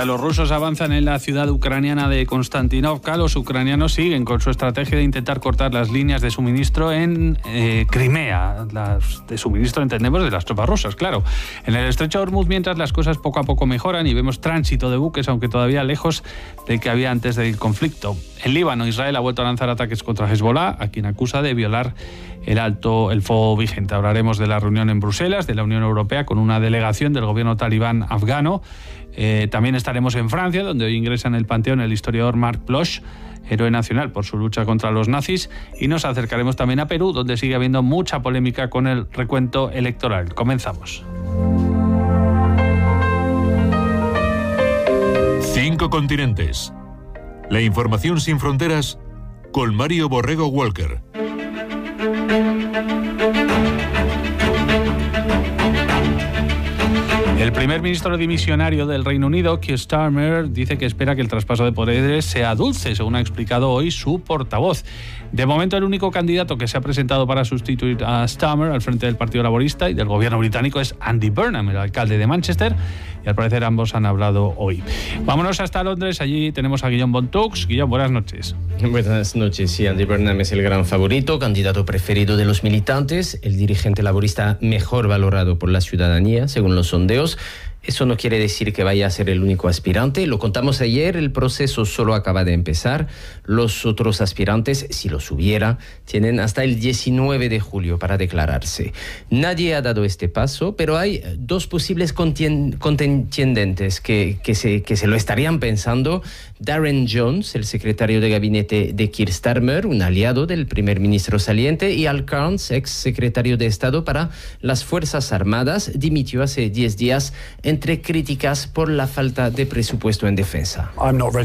Mientras los rusos avanzan en la ciudad ucraniana de Konstantinovka, los ucranianos siguen con su estrategia de intentar cortar las líneas de suministro en Crimea. Las de suministro, entendemos, de las tropas rusas, claro. En el estrecho de Hormuz, mientras las cosas poco a poco mejoran y vemos tránsito de buques, aunque todavía lejos del que había antes del conflicto. En Líbano, Israel ha vuelto a lanzar ataques contra Hezbollah, a quien acusa de violar el fuego vigente. Hablaremos de la reunión en Bruselas de la Unión Europea con una delegación del gobierno talibán afgano. También estaremos en Francia, donde hoy ingresa en el panteón el historiador Marc Bloch, héroe nacional por su lucha contra los nazis, y nos acercaremos también a Perú, donde sigue habiendo mucha polémica con el recuento electoral. Comenzamos. 5 continentes. La información sin fronteras con Mario Borrego Walker. El primer ministro dimisionario del Reino Unido, Keir Starmer, dice que espera que el traspaso de poderes sea dulce, según ha explicado hoy su portavoz. De momento, el único candidato que se ha presentado para sustituir a Starmer al frente del Partido Laborista y del gobierno británico es Andy Burnham, el alcalde de Manchester, y al parecer ambos han hablado hoy. Vámonos hasta Londres, allí tenemos a Guillaume Bontux. Guillaume, buenas noches. Buenas noches, sí, Andy Burnham es el gran favorito, candidato preferido de los militantes, el dirigente laborista mejor valorado por la ciudadanía, según los sondeos. Eso no quiere decir que vaya a ser el único aspirante. Lo contamos ayer, el proceso solo acaba de empezar. Los otros aspirantes, si los hubiera, tienen hasta el 19 de julio para declararse. Nadie ha dado este paso, pero hay dos posibles contendientes que se lo estarían pensando. Darren Jones, el secretario de gabinete de Keir Starmer, un aliado del primer ministro saliente, y Al Cairns, ex secretario de Estado para las Fuerzas Armadas, dimitió hace 10 días entre críticas por la falta de presupuesto en defensa.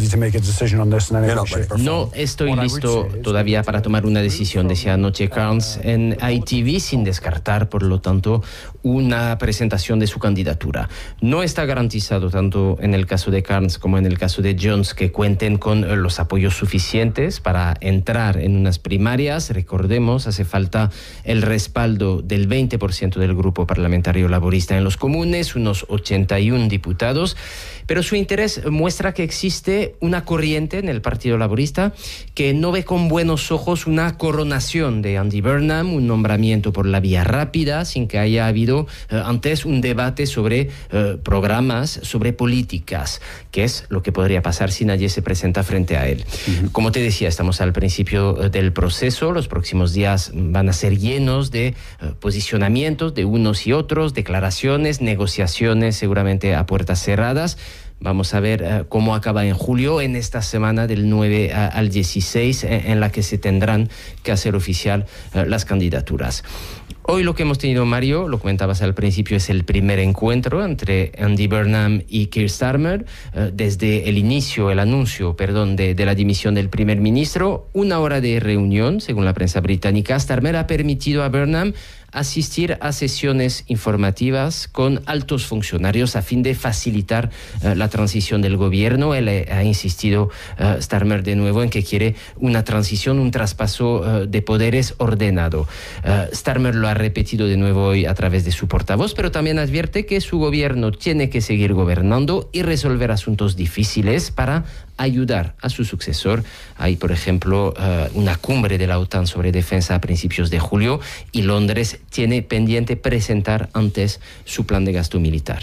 No estoy listo todavía para tomar una decisión, decía anoche Cairns en ITV, sin descartar, por lo tanto, una presentación de su candidatura. No está garantizado, tanto en el caso de Cairns como en el caso de Jones, que cuenten con los apoyos suficientes para entrar en unas primarias. Recordemos, hace falta el respaldo del 20% del grupo parlamentario laborista en los comunes, unos 81 diputados, pero su interés muestra que existe una corriente en el Partido Laborista que no ve con buenos ojos una coronación de Andy Burnham, un nombramiento por la vía rápida, sin que haya habido antes un debate sobre programas, sobre políticas, que es lo que podría pasar si nadie se presenta frente a él. Como te decía, estamos al principio del proceso. Los próximos días van a ser llenos de posicionamientos de unos y otros, declaraciones, negociaciones, seguramente a puertas cerradas. Vamos a ver cómo acaba en julio, en esta semana del 9 al 16, en la que se tendrán que hacer oficial las candidaturas. Hoy lo que hemos tenido, Mario, lo comentabas al principio, es el primer encuentro entre Andy Burnham y Keir Starmer. Desde el anuncio de la dimisión del primer ministro, 1 hora de reunión, según la prensa británica. Starmer ha permitido a Burnham asistir a sesiones informativas con altos funcionarios a fin de facilitar la transición del gobierno. Él ha insistido, Starmer, de nuevo, en que quiere una transición, un traspaso de poderes ordenado. Starmer lo ha repetido de nuevo hoy a través de su portavoz, pero también advierte que su gobierno tiene que seguir gobernando y resolver asuntos difíciles para ayudar a su sucesor. Hay, por ejemplo, una cumbre de la OTAN sobre defensa a principios de julio, y Londres tiene pendiente presentar antes su plan de gasto militar.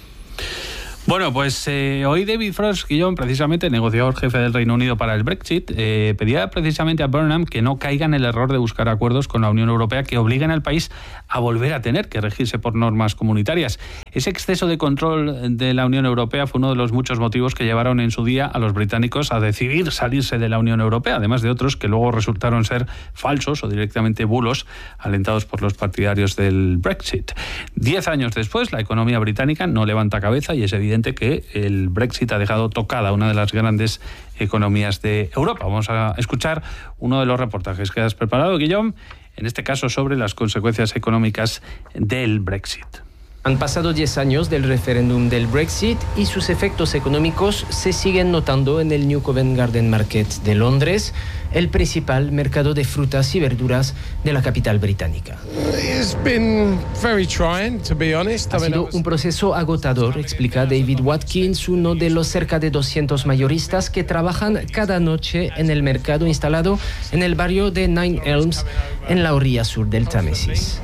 Bueno, pues hoy David Frost, Guillaume, precisamente negociador jefe del Reino Unido para el Brexit, pedía precisamente a Burnham que no caiga en el error de buscar acuerdos con la Unión Europea que obliguen al país a volver a tener que regirse por normas comunitarias. Ese exceso de control de la Unión Europea fue uno de los muchos motivos que llevaron en su día a los británicos a decidir salirse de la Unión Europea, además de otros que luego resultaron ser falsos o directamente bulos alentados por los partidarios del Brexit. 10 años después, la economía británica no levanta cabeza y es evidente que el Brexit ha dejado tocada una de las grandes economías de Europa. Vamos a escuchar uno de los reportajes que has preparado, Guillaume, en este caso sobre las consecuencias económicas del Brexit. Han pasado 10 años del referéndum del Brexit y sus efectos económicos se siguen notando en el New Covent Garden Market de Londres. el principal mercado de frutas y verduras de la capital británica. Ha sido un proceso agotador, explica David Watkins, uno de los cerca de 200 mayoristas que trabajan cada noche en el mercado instalado en el barrio de Nine Elms, en la orilla sur del Támesis.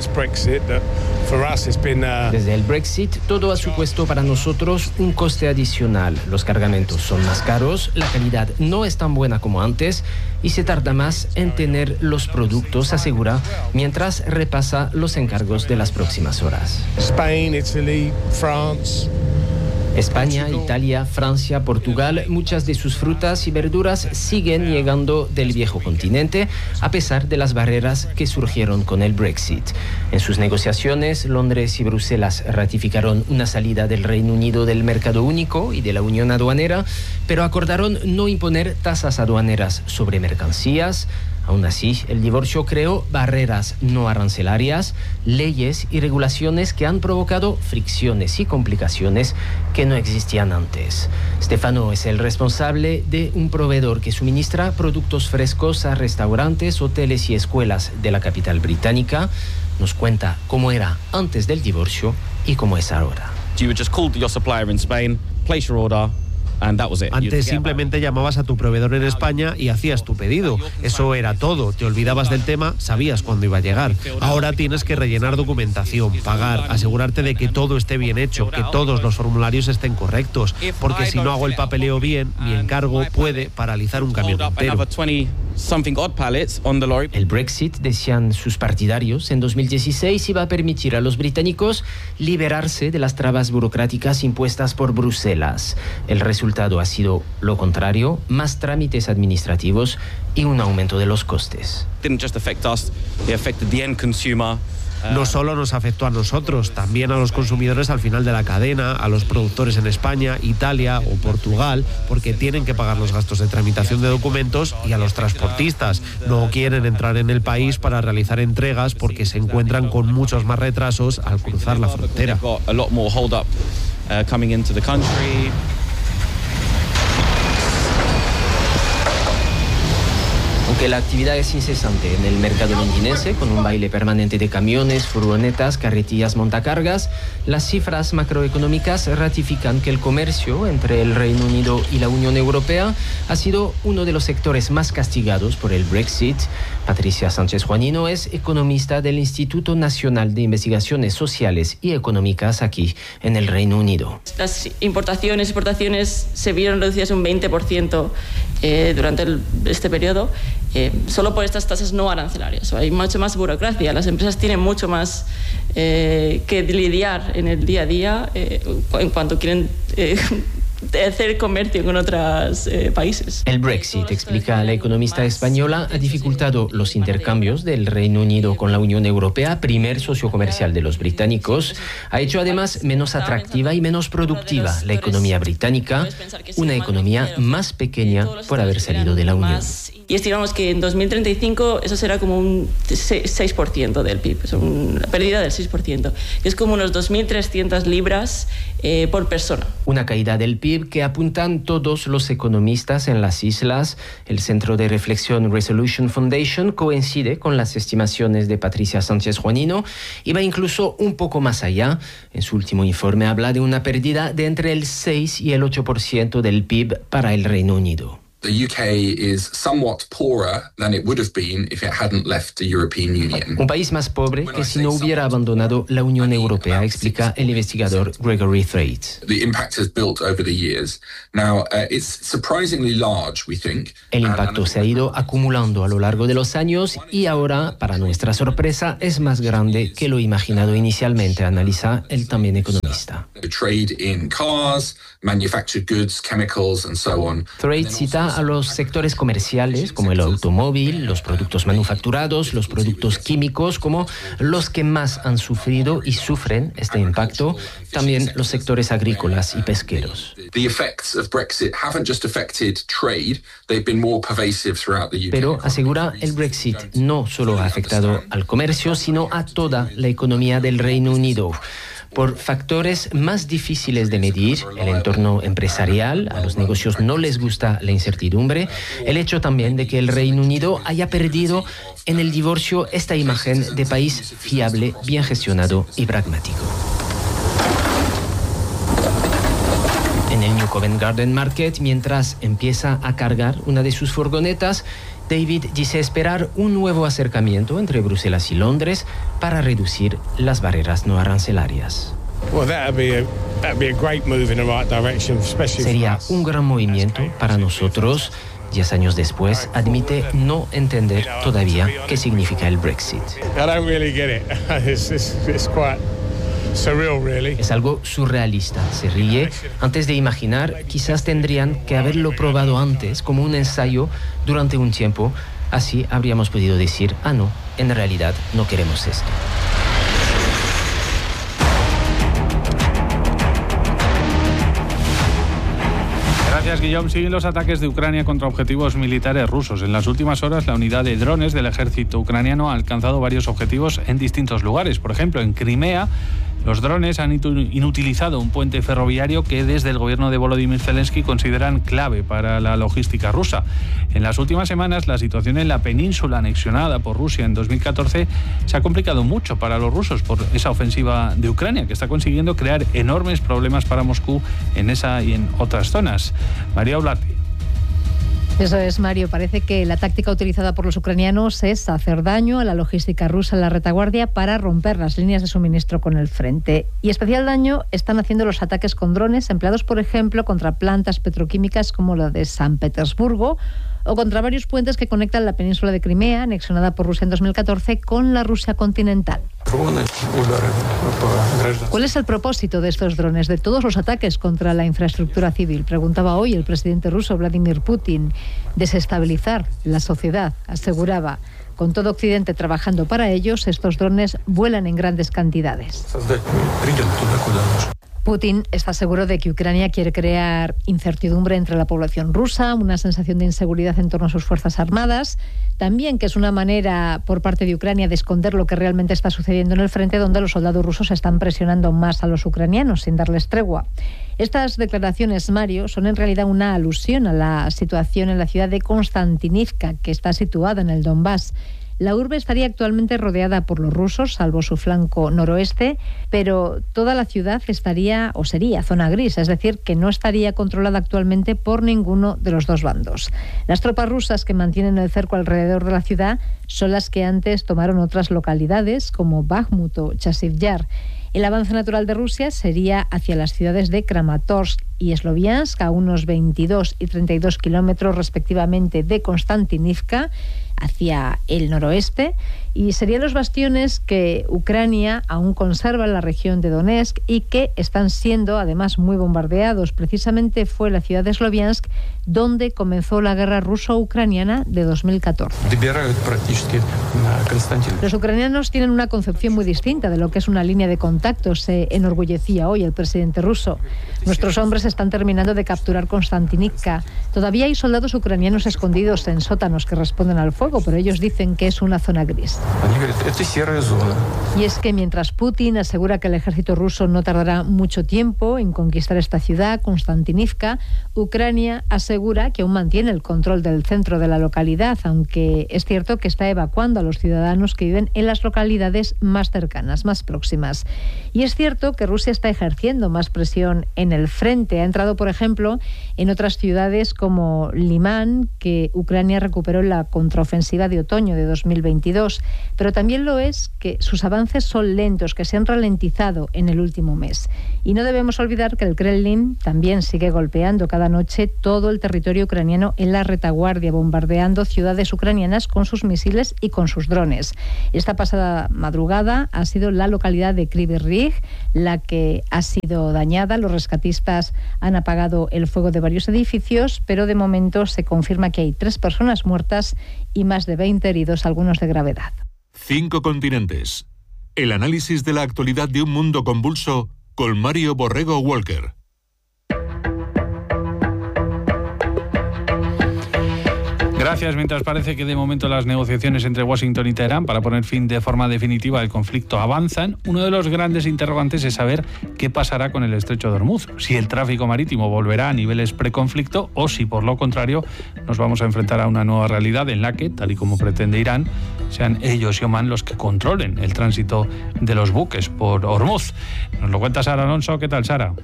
Desde el Brexit, todo ha supuesto para nosotros un coste adicional. Los cargamentos son más caros, la calidad no es tan buena como antes y se tarda más en tener los productos, asegura, mientras repasa los encargos de las próximas horas. España, Italia, Francia, Portugal, muchas de sus frutas y verduras siguen llegando del viejo continente a pesar de las barreras que surgieron con el Brexit. En sus negociaciones, Londres y Bruselas ratificaron una salida del Reino Unido del mercado único y de la Unión Aduanera, pero acordaron no imponer tasas aduaneras sobre mercancías. Aún así, el divorcio creó barreras no arancelarias, leyes y regulaciones que han provocado fricciones y complicaciones que no existían antes. Stefano es el responsable de un proveedor que suministra productos frescos a restaurantes, hoteles y escuelas de la capital británica. Nos cuenta cómo era antes del divorcio y cómo es ahora. You would just call your supplier in Spain, place your order. Antes simplemente llamabas a tu proveedor en España y hacías tu pedido. Eso era todo. Te olvidabas del tema, sabías cuándo iba a llegar. Ahora tienes que rellenar documentación, pagar, asegurarte de que todo esté bien hecho, que todos los formularios estén correctos. Porque si no hago el papeleo bien, mi encargo puede paralizar un camión entero. El Brexit, decían sus partidarios, en 2016 iba a permitir a los británicos liberarse de las trabas burocráticas impuestas por Bruselas. El resultado ha sido lo contrario, más trámites administrativos y un aumento de los costes. No solo nos afectó a nosotros, también a los consumidores al final de la cadena, a los productores en España, Italia o Portugal, porque tienen que pagar los gastos de tramitación de documentos, y a los transportistas. No quieren entrar en el país para realizar entregas porque se encuentran con muchos más retrasos al cruzar la frontera. Aunque la actividad es incesante en el mercado londinense, con un baile permanente de camiones, furgonetas, carretillas, montacargas, las cifras macroeconómicas ratifican que el comercio entre el Reino Unido y la Unión Europea ha sido uno de los sectores más castigados por el Brexit. Patricia Sánchez Juanino es economista del Instituto Nacional de Investigaciones Sociales y Económicas aquí en el Reino Unido. Las importaciones y exportaciones se vieron reducidas un 20% durante este periodo, solo por estas tasas no arancelarias. Hay mucho más burocracia, las empresas tienen mucho más que lidiar en el día a día en cuanto quieren hacer comercio con otros países. El Brexit, explica la economista española, ha dificultado los intercambios del Reino Unido con la Unión Europea, primer socio comercial de los británicos. Ha hecho además menos atractiva y menos productiva la economía británica, una economía más pequeña por haber salido de la Unión. Y estimamos que en 2035 eso será como un 6% del PIB, es una pérdida del 6%. Es como unos 2.300 libras por persona. Una caída del PIB que apuntan todos los economistas en las islas. El Centro de Reflexión Resolution Foundation coincide con las estimaciones de Patricia Sánchez Juanino y va incluso un poco más allá. En su último informe habla de una pérdida de entre el 6 y el 8% del PIB para el Reino Unido. The UK is somewhat poorer than it would have been if it hadn't left the European Union. Un país más pobre que si no hubiera abandonado la Unión Europea, explica el investigador Gregory Threads. The impact has built over the years. Now, it's surprisingly large, we think. El impacto se ha ido acumulando a lo largo de los años y ahora, para nuestra sorpresa, es más grande que lo imaginado inicialmente, analiza el también economista. Trade in cars, manufactured goods, chemicals and so on. Threads cita a los sectores comerciales como el automóvil, los productos manufacturados, los productos químicos como los que más han sufrido y sufren este impacto, también los sectores agrícolas y pesqueros. Pero asegura, el Brexit no solo ha afectado al comercio, sino a toda la economía del Reino Unido. por factores más difíciles de medir, el entorno empresarial, a los negocios no les gusta la incertidumbre, el hecho también de que el Reino Unido haya perdido en el divorcio esta imagen de país fiable, bien gestionado y pragmático. En el New Covent Garden Market, mientras empieza a cargar una de sus furgonetas, David dice esperar un nuevo acercamiento entre Bruselas y Londres para reducir las barreras no arancelarias. Sería un gran movimiento para nosotros. 10 años después, admite no entender todavía qué significa el Brexit. Es algo surrealista, se ríe. Antes de imaginar, quizás tendrían que haberlo probado antes, como un ensayo durante un tiempo. Así habríamos podido decir, no, en realidad no queremos esto. Gracias, Guillaume. Siguen los ataques de Ucrania contra objetivos militares rusos. En las últimas horas, la unidad de drones del ejército ucraniano ha alcanzado varios objetivos en distintos lugares. Por ejemplo, en Crimea, los drones han inutilizado un puente ferroviario que desde el gobierno de Volodymyr Zelensky consideran clave para la logística rusa. En las últimas semanas, la situación en la península anexionada por Rusia en 2014 se ha complicado mucho para los rusos por esa ofensiva de Ucrania, que está consiguiendo crear enormes problemas para Moscú en esa y en otras zonas. María Olarte. Eso es, Mario. Parece que la táctica utilizada por los ucranianos es hacer daño a la logística rusa en la retaguardia para romper las líneas de suministro con el frente. Y especial daño están haciendo los ataques con drones empleados, por ejemplo, contra plantas petroquímicas como la de San Petersburgo o contra varios puentes que conectan la península de Crimea, anexionada por Rusia en 2014, con la Rusia continental. ¿Cuál es el propósito de estos drones, de todos los ataques contra la infraestructura civil? Preguntaba hoy el presidente ruso Vladimir Putin. Desestabilizar la sociedad, aseguraba. Con todo Occidente trabajando para ellos, estos drones vuelan en grandes cantidades. Putin está seguro de que Ucrania quiere crear incertidumbre entre la población rusa, una sensación de inseguridad en torno a sus fuerzas armadas, también que es una manera por parte de Ucrania de esconder lo que realmente está sucediendo en el frente, donde los soldados rusos están presionando más a los ucranianos sin darles tregua. Estas declaraciones, Mario, son en realidad una alusión a la situación en la ciudad de Konstantinivka, que está situada en el Donbass. La urbe estaría actualmente rodeada por los rusos, salvo su flanco noroeste, pero toda la ciudad estaría o sería zona gris, es decir, que no estaría controlada actualmente por ninguno de los dos bandos. Las tropas rusas que mantienen el cerco alrededor de la ciudad son las que antes tomaron otras localidades como Bakhmut o Chasiv Yar. El avance natural de Rusia sería hacia las ciudades de Kramatorsk y Sloviansk, a unos 22 y 32 kilómetros respectivamente de Konstantinivka, hacia el noroeste, y serían los bastiones que Ucrania aún conserva en la región de Donetsk y que están siendo además muy bombardeados. Precisamente fue la ciudad de Sloviansk donde comenzó la guerra ruso-ucraniana de 2014. Los ucranianos tienen una concepción muy distinta de lo que es una línea de contacto, se enorgullecía hoy el presidente ruso. Nuestros hombres están terminando de capturar Konstantinivka. Todavía hay soldados ucranianos escondidos en sótanos que responden al fuego, pero ellos dicen que es una zona gris. Y es que mientras Putin asegura que el ejército ruso no tardará mucho tiempo en conquistar esta ciudad, Konstantinivka, Ucrania asegura que aún mantiene el control del centro de la localidad, aunque es cierto que está evacuando a los ciudadanos que viven en las localidades más cercanas, más próximas. Y es cierto que Rusia está ejerciendo más presión en el frente. Ha entrado, por ejemplo, en otras ciudades como Limán, que Ucrania recuperó en la contraofensiva de otoño de 2022. Pero también lo es que sus avances son lentos, que se han ralentizado en el último mes. Y no debemos olvidar que el Kremlin también sigue golpeando cada noche todo el territorio ucraniano en la retaguardia, bombardeando ciudades ucranianas con sus misiles y con sus drones. Esta pasada madrugada ha sido la localidad de Kryvyi Rih la que ha sido dañada. Los rescatistas han apagado el fuego de varios edificios, pero de momento se confirma que hay 3 personas muertas y más de 20 heridos, algunos de gravedad. 5 continentes. El análisis de la actualidad de un mundo convulso con Mario Borrego Gracias. Mientras parece que de momento las negociaciones entre Washington y Teherán para poner fin de forma definitiva al conflicto avanzan, uno de los grandes interrogantes es saber qué pasará con el estrecho de Hormuz, si el tráfico marítimo volverá a niveles preconflicto o si por lo contrario nos vamos a enfrentar a una nueva realidad en la que, tal y como pretende Irán, sean ellos y Omán los que controlen el tránsito de los buques por Hormuz. Nos lo cuenta Sara Alonso. ¿Qué tal, Sara?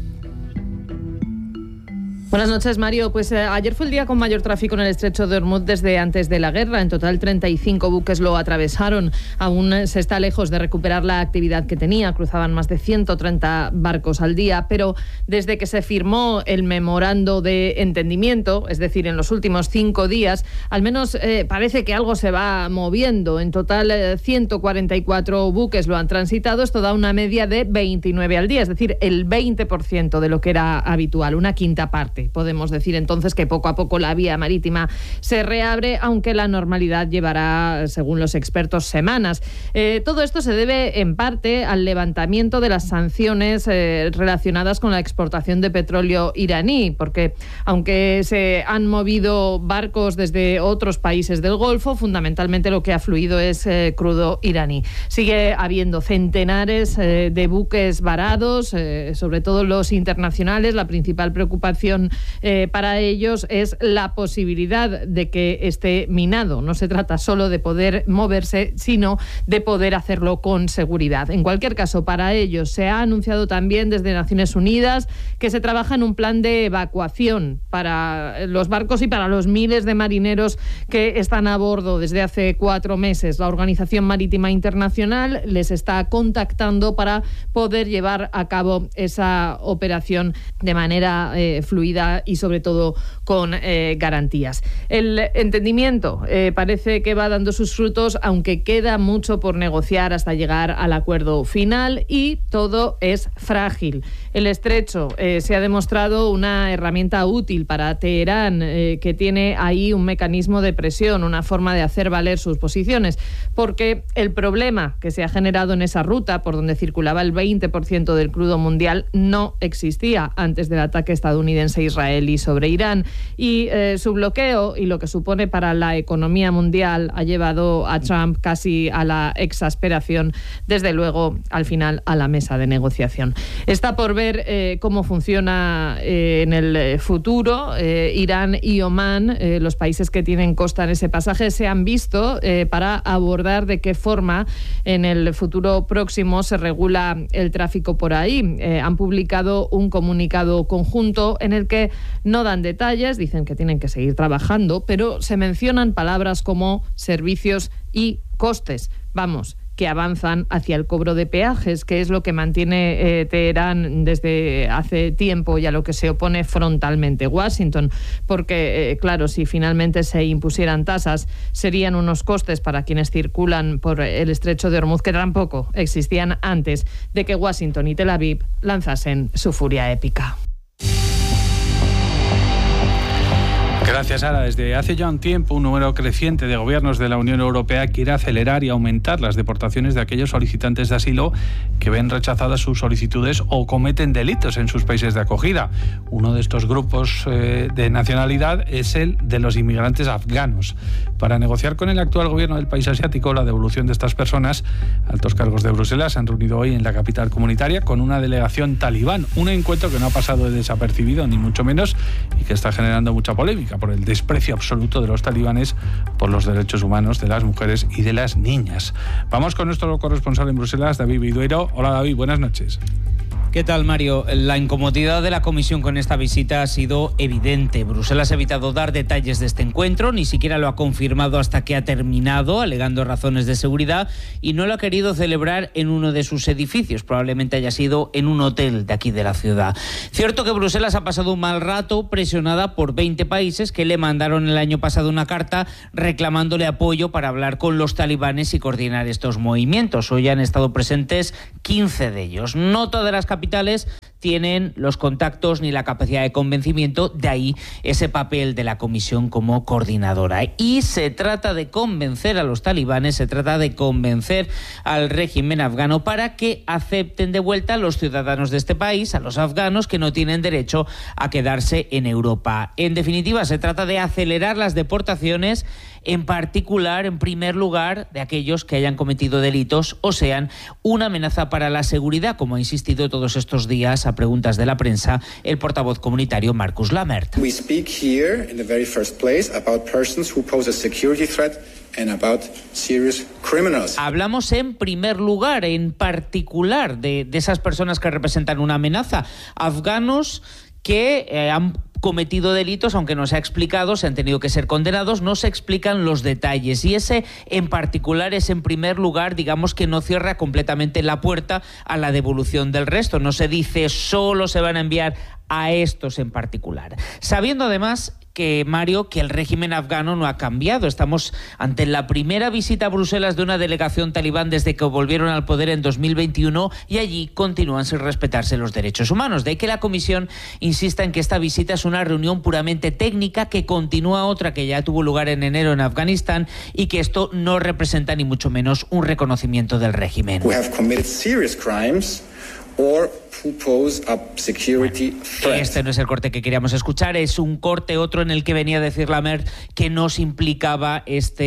Buenas noches, Mario. Pues ayer fue el día con mayor tráfico en el estrecho de Hormuz desde antes de la guerra. En total, 35 buques lo atravesaron. Aún se está lejos de recuperar la actividad que tenía. Cruzaban más de 130 barcos al día. Pero desde que se firmó el memorando de entendimiento, es decir, en los últimos 5 días, al menos parece que algo se va moviendo. En total, 144 buques lo han transitado. Esto da una media de 29 al día, es decir, el 20% de lo que era habitual, una quinta parte. Podemos decir entonces que poco a poco la vía marítima se reabre, aunque la normalidad llevará, según los expertos, semanas. Todo esto se debe en parte al levantamiento de las sanciones relacionadas con la exportación de petróleo iraní, porque aunque se han movido barcos desde otros países del Golfo, fundamentalmente lo que ha fluido es crudo iraní. Sigue habiendo centenares de buques varados, sobre todo los internacionales. La principal preocupación para ellos es la posibilidad de que esté minado. No se trata solo de poder moverse, sino de poder hacerlo con seguridad. En cualquier caso, para ellos se ha anunciado también desde Naciones Unidas que se trabaja en un plan de evacuación para los barcos y para los miles de marineros que están a bordo desde hace 4 meses. La Organización Marítima Internacional les está contactando para poder llevar a cabo esa operación de manera fluida y sobre todo con garantías. El entendimiento parece que va dando sus frutos, aunque queda mucho por negociar hasta llegar al acuerdo final y todo es frágil. El estrecho se ha demostrado una herramienta útil para Teherán, que tiene ahí un mecanismo de presión, una forma de hacer valer sus posiciones, porque el problema que se ha generado en esa ruta, por donde circulaba el 20% del crudo mundial, no existía antes del ataque estadounidense israelí sobre Irán, y su bloqueo y lo que supone para la economía mundial ha llevado a Trump casi a la exasperación, desde luego al final a la mesa de negociación. Está por ver cómo funciona en el futuro. Irán y Omán, los países que tienen costa en ese pasaje, se han visto para abordar de qué forma en el futuro próximo se regula el tráfico por ahí. Han publicado un comunicado conjunto en el que no dan detalles, dicen que tienen que seguir trabajando, pero se mencionan palabras como servicios y costes. Vamos, que avanzan hacia el cobro de peajes, que es lo que mantiene Teherán desde hace tiempo y a lo que se opone frontalmente Washington, porque, claro, si finalmente se impusieran tasas, serían unos costes para quienes circulan por el estrecho de Hormuz que tampoco existían antes de que Washington y Tel Aviv lanzasen su furia épica. Gracias, Sara. Desde hace ya un tiempo, un número creciente de gobiernos de la Unión Europea quiere acelerar y aumentar las deportaciones de aquellos solicitantes de asilo que ven rechazadas sus solicitudes o cometen delitos en sus países de acogida. Uno de estos grupos de nacionalidad es el de los inmigrantes afganos. Para negociar con el actual gobierno del país asiático la devolución de estas personas, altos cargos de Bruselas se han reunido hoy en la capital comunitaria con una delegación talibán. Un encuentro que no ha pasado de desapercibido, ni mucho menos, y que está generando mucha polémica por el desprecio absoluto de los talibanes por los derechos humanos de las mujeres y de las niñas. Vamos con nuestro corresponsal en Bruselas, David Viduero. Hola, David, buenas noches. ¿Qué tal, Mario? La incomodidad de la Comisión con esta visita ha sido evidente. Bruselas ha evitado dar detalles de este encuentro, ni siquiera lo ha confirmado hasta que ha terminado, alegando razones de seguridad, y no lo ha querido celebrar en uno de sus edificios. Probablemente haya sido en un hotel de aquí de la ciudad. Cierto que Bruselas ha pasado un mal rato, presionada por 20 países que le mandaron el año pasado una carta reclamándole apoyo para hablar con los talibanes y coordinar estos movimientos. Hoy han estado presentes 15 de ellos. No todas las capitales tienen los contactos ni la capacidad de convencimiento, de ahí ese papel de la comisión como coordinadora. Y se trata de convencer a los talibanes, se trata de convencer al régimen afgano para que acepten de vuelta a los ciudadanos de este país, a los afganos que no tienen derecho a quedarse en Europa. En definitiva, se trata de acelerar las deportaciones, en particular, en primer lugar, de aquellos que hayan cometido delitos o sean una amenaza para la seguridad, como ha insistido todos estos días a preguntas de la prensa el portavoz comunitario Marcus Lammert. We speak here in the very first place about persons who pose a security threat and about serious criminals. Hablamos en primer lugar, en particular, de esas personas que representan una amenaza, afganos que han cometido delitos, aunque no se ha explicado, se han tenido que ser condenados, no se explican los detalles. Y ese en particular es en primer lugar, digamos que no cierra completamente la puerta a la devolución del resto. No se dice solo se van a enviar a estos en particular. Sabiendo además que, Mario, que el régimen afgano no ha cambiado. Estamos ante la primera visita a Bruselas de una delegación talibán desde que volvieron al poder en 2021 y allí continúan sin respetarse los derechos humanos. De ahí que la Comisión insista en que esta visita es una reunión puramente técnica, que continúa otra que ya tuvo lugar en enero en Afganistán y que esto no representa ni mucho menos un reconocimiento del régimen. We have committed serious crimes or who pose a security threat. Este no es el corte que queríamos escuchar, es un corte otro en el que venía a decir Lammert que nos implicaba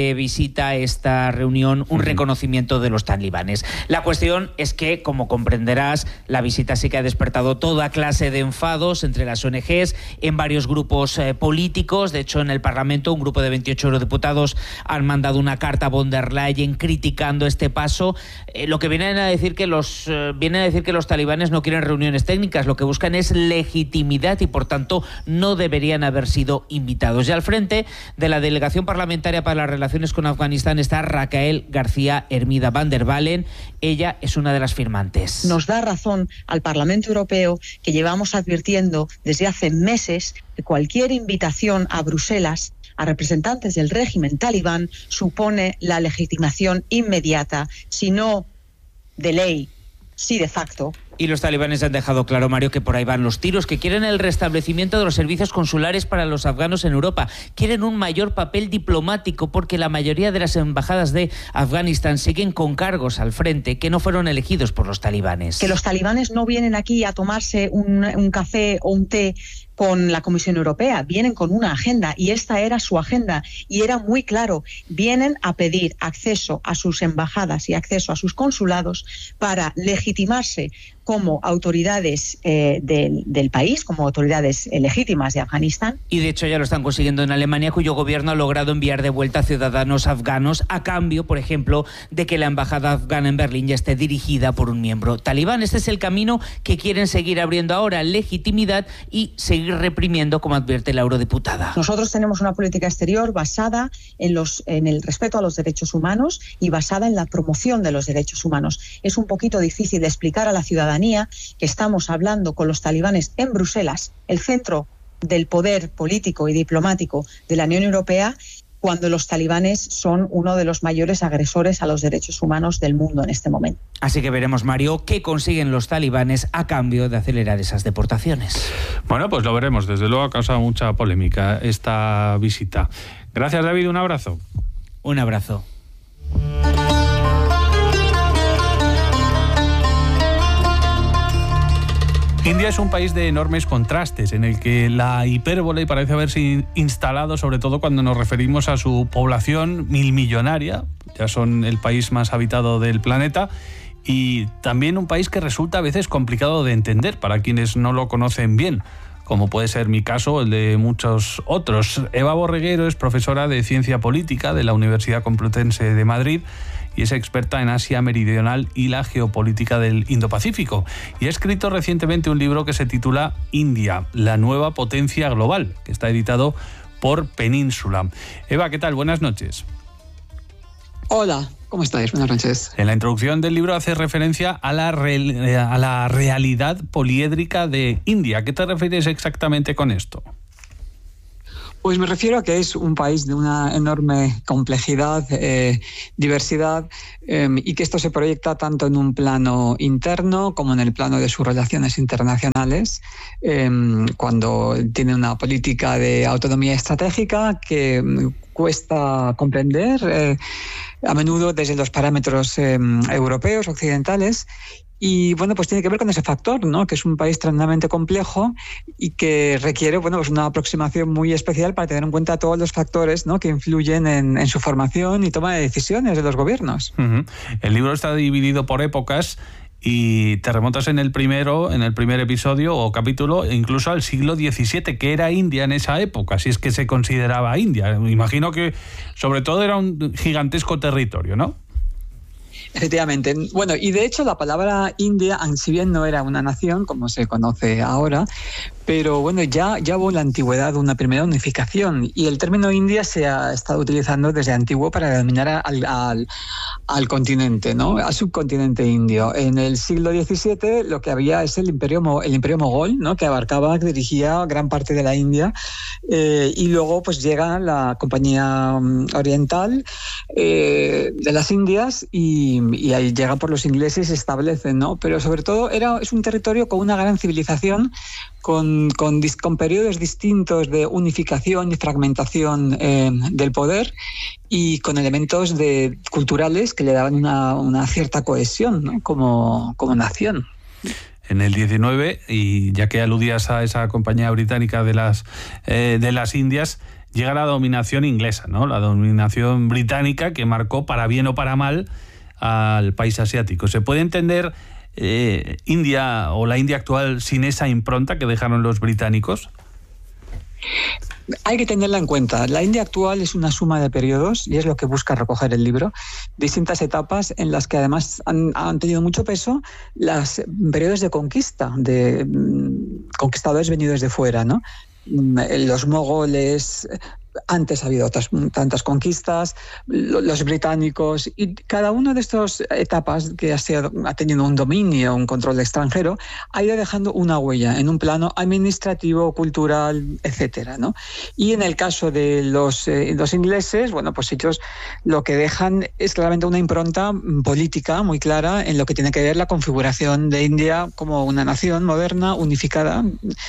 esta reunión, un reconocimiento de los talibanes. La cuestión es que, como comprenderás, la visita sí que ha despertado toda clase de enfados entre las ONGs, en varios grupos políticos. De hecho, en el Parlamento, un grupo de 28 eurodiputados han mandado una carta a von der Leyen criticando este paso. Lo que vienen a decir que los talibanes no quieren reuniones técnicas, lo que buscan es legitimidad y por tanto no deberían haber sido invitados. Y al frente de la delegación parlamentaria para las relaciones con Afganistán está Raquel García Hermida van der Balen. Ella es una de las firmantes. Nos da razón al Parlamento Europeo que llevamos advirtiendo desde hace meses que cualquier invitación a Bruselas a representantes del régimen talibán supone la legitimación inmediata, si no de ley, sí de facto. Y los talibanes han dejado claro, Mario, que por ahí van los tiros, que quieren el restablecimiento de los servicios consulares para los afganos en Europa. Quieren un mayor papel diplomático porque la mayoría de las embajadas de Afganistán siguen con cargos al frente que no fueron elegidos por los talibanes. Que los talibanes no vienen aquí a tomarse un café o un té con la Comisión Europea, vienen con una agenda y esta era su agenda y era muy claro, vienen a pedir acceso a sus embajadas y acceso a sus consulados para legitimarse como autoridades del país, como autoridades legítimas de Afganistán. Y de hecho ya lo están consiguiendo en Alemania, cuyo gobierno ha logrado enviar de vuelta a ciudadanos afganos a cambio, por ejemplo, de que la embajada afgana en Berlín ya esté dirigida por un miembro talibán. Este es el camino que quieren seguir abriendo ahora, legitimidad y seguir reprimiendo, como advierte la eurodiputada. Nosotros tenemos una política exterior basada en el respeto a los derechos humanos y basada en la promoción de los derechos humanos. Es un poquito difícil de explicar a la ciudadanía que estamos hablando con los talibanes en Bruselas, el centro del poder político y diplomático de la Unión Europea, cuando los talibanes son uno de los mayores agresores a los derechos humanos del mundo en este momento. Así que veremos, Mario, qué consiguen los talibanes a cambio de acelerar esas deportaciones. Bueno, pues lo veremos. Desde luego ha causado mucha polémica esta visita. Gracias, David. Un abrazo. Un abrazo. India es un país de enormes contrastes, en el que la hipérbole parece haberse instalado, sobre todo cuando nos referimos a su población millonaria. Ya son el país más habitado del planeta y también un país que resulta a veces complicado de entender para quienes no lo conocen bien, como puede ser mi caso o el de muchos otros. Eva Borreguero es profesora de Ciencia Política de la Universidad Complutense de Madrid y es experta en Asia Meridional y la geopolítica del Indo-Pacífico. Y ha escrito recientemente un libro que se titula India, la nueva potencia global, que está editado por Península. Eva, ¿qué tal? Buenas noches. Hola, ¿cómo estáis? Buenas noches. En la introducción del libro hace referencia a la realidad poliédrica de India. ¿A qué te refieres exactamente con esto? Pues me refiero a que es un país de una enorme complejidad, diversidad, y que esto se proyecta tanto en un plano interno como en el plano de sus relaciones internacionales, cuando tiene una política de autonomía estratégica que cuesta comprender, a menudo desde los parámetros europeos, occidentales. Y bueno, pues tiene que ver con ese factor, ¿no? Que es un país tremendamente complejo y que requiere, bueno, pues una aproximación muy especial para tener en cuenta todos los factores, ¿no?, que influyen en su formación y toma de decisiones de los gobiernos. Uh-huh. El libro está dividido por épocas y te remontas en el primer episodio o capítulo incluso al siglo XVII, que era India en esa época, si es que se consideraba India. Me imagino que sobre todo era un gigantesco territorio, ¿no? Efectivamente. Bueno, y de hecho la palabra India, si bien no era una nación, como se conoce ahora, pero bueno, ya hubo en la antigüedad una primera unificación y el término India se ha estado utilizando desde antiguo para denominar al continente, ¿no?, al subcontinente indio. En el siglo XVII lo que había es el imperio mogol, ¿no?, que dirigía gran parte de la India, y luego pues llega la Compañía Oriental de las Indias y ahí llegan por los ingleses y se establecen, ¿no? Pero sobre todo es un territorio con una gran civilización, con periodos distintos de unificación y fragmentación del poder y con elementos culturales que le daban una cierta cohesión, ¿no?, como nación. En el 19, y ya que aludías a esa compañía británica de las Indias, llega la dominación inglesa, ¿no?, la dominación británica que marcó para bien o para mal al país asiático. ¿Se puede entender India o la India actual sin esa impronta que dejaron los británicos? Hay que tenerla en cuenta. La India actual es una suma de periodos, y es lo que busca recoger el libro, distintas etapas en las que además han tenido mucho peso los periodos de conquista, de conquistadores venidos de fuera, ¿no? Los mogoles, antes ha habido tantas conquistas, los británicos, y cada una de estas etapas que ha tenido un dominio, un control extranjero, ha ido dejando una huella en un plano administrativo, cultural, etcétera, ¿no? Y en el caso de los ingleses, bueno, pues ellos lo que dejan es claramente una impronta política muy clara en lo que tiene que ver la configuración de India como una nación moderna, unificada,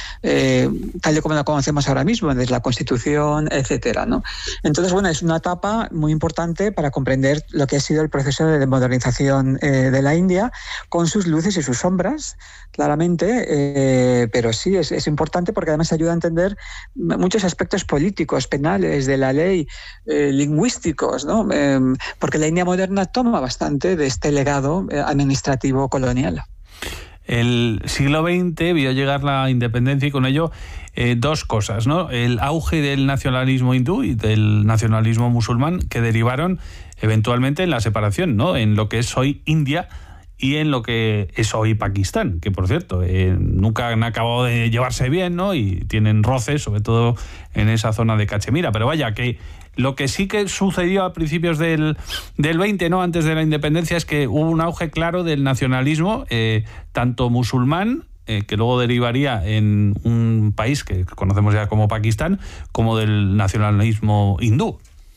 tal y como la conocemos ahora mismo, desde la Constitución, etcétera, ¿no? Entonces, bueno, es una etapa muy importante para comprender lo que ha sido el proceso de modernización de la India, con sus luces y sus sombras, claramente, pero sí, es importante porque además ayuda a entender muchos aspectos políticos, penales, de la ley, lingüísticos, ¿no? Porque la India moderna toma bastante de este legado administrativo colonial. El siglo XX vio llegar la independencia y con ello dos cosas, ¿no? El auge del nacionalismo hindú y del nacionalismo musulmán que derivaron eventualmente en la separación, ¿no?, en lo que es hoy India y en lo que es hoy Pakistán, que por cierto nunca han acabado de llevarse bien, ¿no?, y tienen roces, sobre todo en esa zona de Cachemira. Pero vaya, que lo que sí que sucedió a principios del 20, ¿no?, antes de la independencia, es que hubo un auge claro del nacionalismo, tanto musulmán, que luego derivaría en un país que conocemos ya como Pakistán, como del nacionalismo hindú.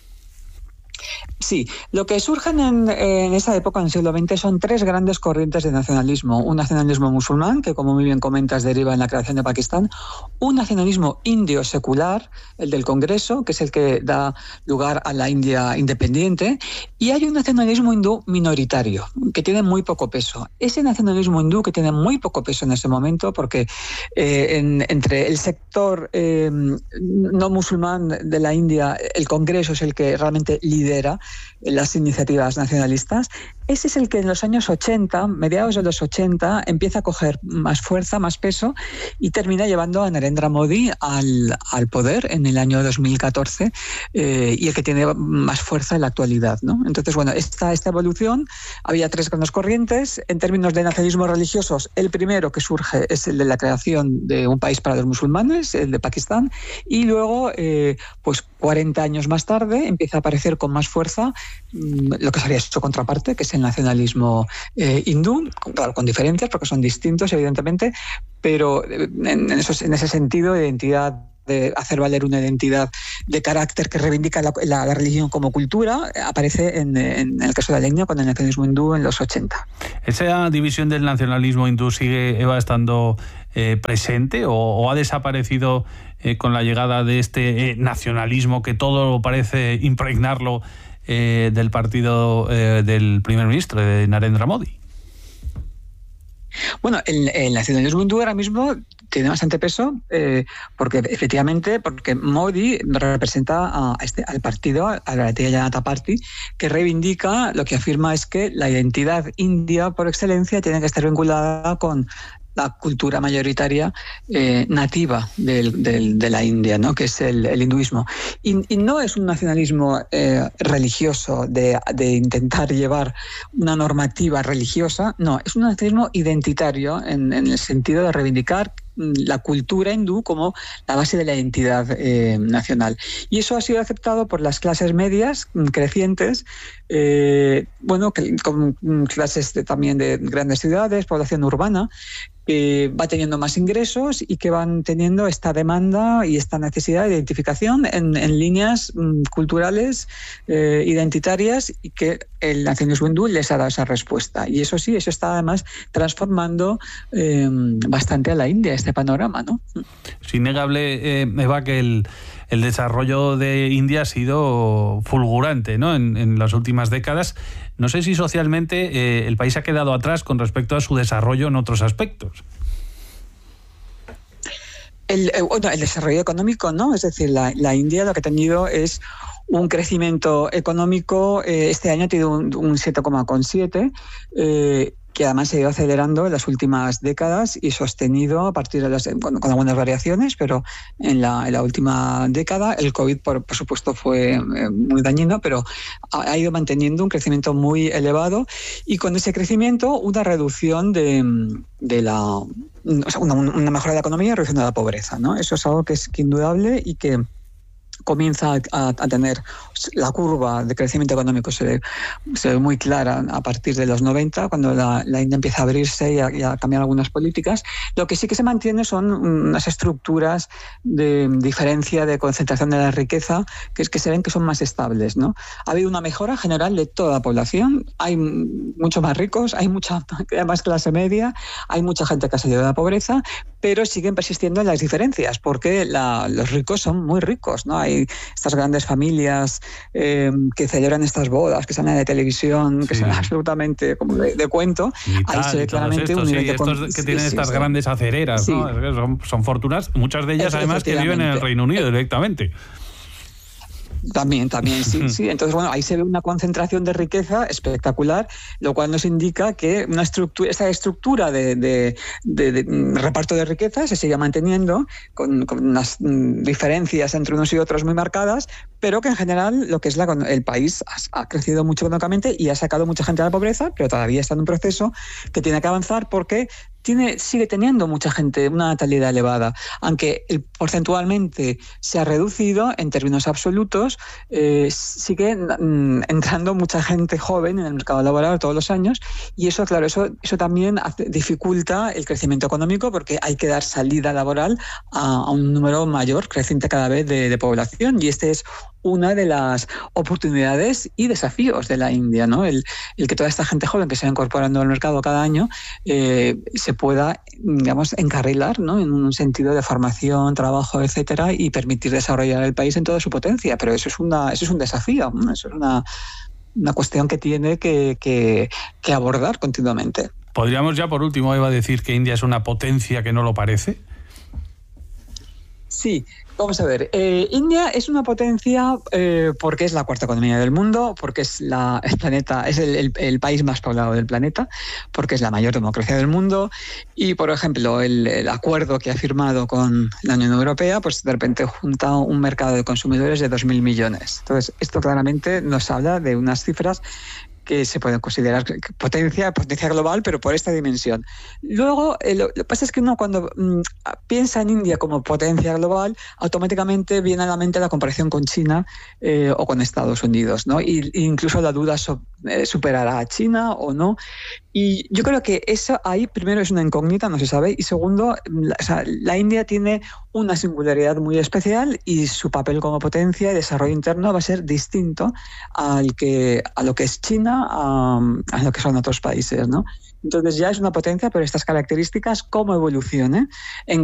Sí, lo que surgen en esa época, en el siglo XX, son tres grandes corrientes de nacionalismo. Un nacionalismo musulmán, que como muy bien comentas deriva en la creación de Pakistán. Un nacionalismo indio secular, el del Congreso, que es el que da lugar a la India independiente. Y hay un nacionalismo hindú minoritario, que tiene muy poco peso. Ese nacionalismo hindú, que tiene muy poco peso en ese momento, porque entre el sector no musulmán de la India, el Congreso es el que realmente lidera las iniciativas nacionalistas. Ese es el que en los años 80, mediados de los 80, empieza a coger más fuerza, más peso y termina llevando a Narendra Modi al poder en el año 2014, y el que tiene más fuerza en la actualidad, ¿no? Entonces, bueno, esta evolución, había tres grandes corrientes. En términos de nacionalismos religiosos, el primero que surge es el de la creación de un país para los musulmanes, el de Pakistán, y luego, pues 40 años más tarde, empieza a aparecer con más fuerza lo que sería su contraparte, que es el nacionalismo hindú, claro, con diferencias porque son distintos evidentemente, pero en ese sentido de identidad de hacer valer una identidad de carácter que reivindica la religión como cultura, aparece en el caso de la India con el nacionalismo hindú en los 80. ¿Esa división del nacionalismo hindú sigue, Eva, estando presente o ha desaparecido con la llegada de este nacionalismo que todo parece impregnarlo del partido del primer ministro, de Narendra Modi? Bueno, el nacionalismo hindú ahora mismo tiene bastante peso porque Modi representa al partido, a la Bharatiya Janata Party, que reivindica, lo que afirma es que la identidad india por excelencia tiene que estar vinculada con la cultura mayoritaria nativa de la India, ¿no? Que es el hinduismo. Y no es un nacionalismo religioso de intentar llevar una normativa religiosa, no, es un nacionalismo identitario en el sentido de reivindicar la cultura hindú como la base de la identidad nacional. Y eso ha sido aceptado por las clases medias crecientes, con clases también de grandes ciudades, población urbana, que va teniendo más ingresos y que van teniendo esta demanda y esta necesidad de identificación en líneas culturales, identitarias, y que el nacionalismo hindú les ha dado esa respuesta. Y eso sí, eso está además transformando bastante a la India, este panorama, ¿no? Es innegable, Eva, que el desarrollo de India ha sido fulgurante, ¿no? En las últimas décadas. No sé si socialmente el país ha quedado atrás con respecto a su desarrollo en otros aspectos. El desarrollo económico, ¿no? Es decir, la India lo que ha tenido es un crecimiento económico. Este año ha tenido un 7,7%, que además se ha ido acelerando en las últimas décadas y sostenido a partir de con algunas variaciones, pero en la última década el COVID, por supuesto, fue muy dañino, pero ha ido manteniendo un crecimiento muy elevado, y con ese crecimiento una reducción una mejora de la economía y reducción de la pobreza, ¿no? Eso es algo que es indudable y que comienza a tener la curva de crecimiento económico, se ve muy clara a partir de los 90, cuando la India empieza a abrirse y a cambiar algunas políticas. Lo que sí que se mantiene son unas estructuras de diferencia, de concentración de la riqueza, que se ven que son más estables, ¿no? Ha habido una mejora general de toda la población, hay muchos más ricos, hay mucha más clase media, hay mucha gente que ha salido de la pobreza, pero siguen persistiendo las diferencias, porque los ricos son muy ricos, ¿no? Hay estas grandes familias que celebran estas bodas, que salen de televisión, que son absolutamente como de cuento. Ahí se ve claramente un nivel de estos que tienen estas grandes acereras, ¿no? Son fortunas, muchas de ellas además que viven en el Reino Unido directamente. También, sí. Entonces, bueno, ahí se ve una concentración de riqueza espectacular, lo cual nos indica que esa estructura de reparto de riqueza se sigue manteniendo con unas diferencias entre unos y otros muy marcadas, pero que en general lo que es el país ha crecido mucho económicamente y ha sacado mucha gente de la pobreza, pero todavía está en un proceso que tiene que avanzar porque sigue teniendo mucha gente una natalidad elevada, aunque porcentualmente se ha reducido en términos absolutos. Sigue entrando mucha gente joven en el mercado laboral todos los años, y eso, claro, eso también dificulta el crecimiento económico, porque hay que dar salida laboral a un número mayor, creciente cada vez, de población, y este es una de las oportunidades y desafíos de la India, ¿no? El que toda esta gente joven que se va incorporando al mercado cada año se pueda, digamos, encarrilar, ¿no? En un sentido de formación, trabajo, etcétera, y permitir desarrollar el país en toda su potencia. Pero eso es un desafío, ¿no? Eso es una cuestión que tiene que abordar continuamente. ¿Podríamos ya, por último, Eva, decir que India es una potencia que no lo parece? Sí. Vamos a ver, India es una potencia porque es la cuarta economía del mundo, porque es el país más poblado del planeta, porque es la mayor democracia del mundo, y, por ejemplo, el acuerdo que ha firmado con la Unión Europea, pues de repente junta un mercado de consumidores de 2.000 millones. Entonces, esto claramente nos habla de unas cifras que se pueden considerar potencia global, pero por esta dimensión. Luego, lo que pasa es que uno cuando piensa en India como potencia global, automáticamente viene a la mente la comparación con China o con Estados Unidos, ¿no? Y incluso la duda superará a China o no. Y yo creo que eso ahí, primero, es una incógnita, no se sabe, y segundo, la India tiene una singularidad muy especial y su papel como potencia y desarrollo interno va a ser distinto a lo que es China, a lo que son otros países, ¿no? Entonces ya es una potencia, pero estas características, ¿cómo evolucione?